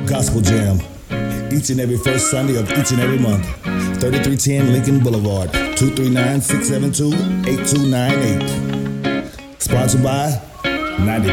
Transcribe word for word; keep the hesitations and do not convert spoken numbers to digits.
Gospel Jam, each and every first Sunday of each and every month. thirty-three ten Lincoln Boulevard, two three nine, six seven two, eight two nine eight. Sponsored by ninety.